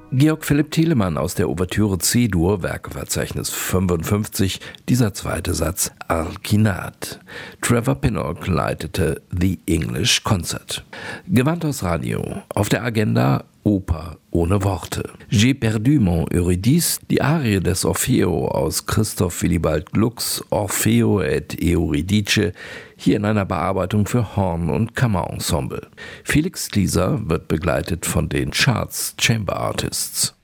Georg Philipp Telemann aus der Ouvertüre C-Dur, Werkeverzeichnis 55, dieser zweite Satz Alkinat. Trevor Pinnock leitete The English Concert. Gewandhaus Radio. Auf der Agenda Oper ohne Worte. J'ai perdu mon Eurydice, die Arie des Orfeo aus Christoph Willibald Glucks Orfeo et Euridice, hier in einer Bearbeitung für Horn- und Kammerensemble. Felix Klieser wird begleitet von den Charts Chamber Artists.